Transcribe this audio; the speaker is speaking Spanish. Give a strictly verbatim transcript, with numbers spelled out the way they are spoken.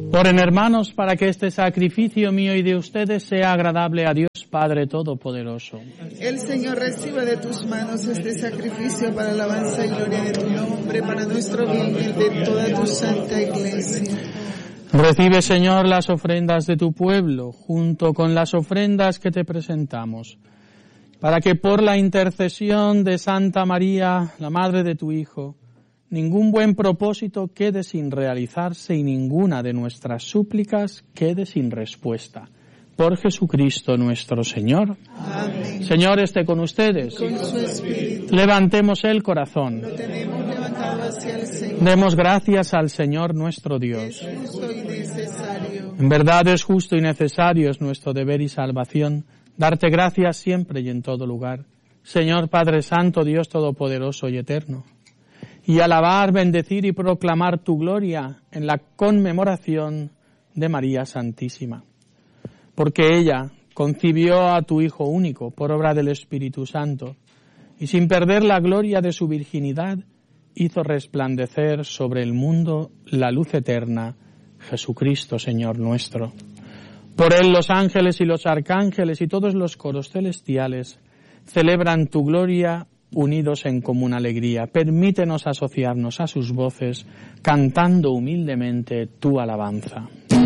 Oren, hermanos, para que este sacrificio mío y de ustedes sea agradable a Dios Padre Todopoderoso. El Señor reciba de tus manos este sacrificio para alabanza y gloria de tu nombre, para nuestro bien y el de toda tu santa Iglesia. Recibe, Señor, las ofrendas de tu pueblo, junto con las ofrendas que te presentamos, para que por la intercesión de Santa María, la Madre de tu Hijo, ningún buen propósito quede sin realizarse y ninguna de nuestras súplicas quede sin respuesta. Por Jesucristo nuestro Señor. Amén. Señor, esté con ustedes. Con su espíritu. Levantemos el corazón. Lo tenemos levantado hacia el Señor. Demos gracias al Señor nuestro Dios. Es justo y necesario. En verdad es justo y necesario, es nuestro deber y salvación, darte gracias siempre y en todo lugar, Señor Padre Santo, Dios Todopoderoso y Eterno, y alabar, bendecir y proclamar tu gloria en la conmemoración de María Santísima, porque ella concibió a tu Hijo único por obra del Espíritu Santo, y sin perder la gloria de su virginidad, hizo resplandecer sobre el mundo la luz eterna, Jesucristo Señor nuestro. Por él los ángeles y los arcángeles y todos los coros celestiales celebran tu gloria unidos en común alegría. Permítenos asociarnos a sus voces, cantando humildemente tu alabanza.